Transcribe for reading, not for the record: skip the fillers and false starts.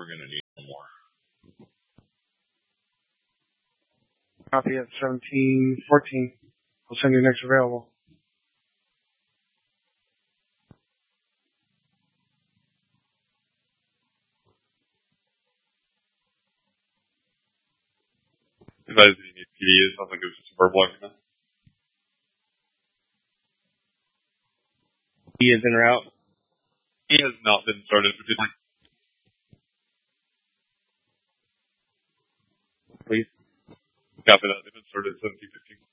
we're going to need one more. Copy at 1714. We'll send you next available. Advise that you need PD. It sounds like it was just a verbal argument. He is en route. He has not been started. Would you like? Please. Copy that. They've been started at 1715.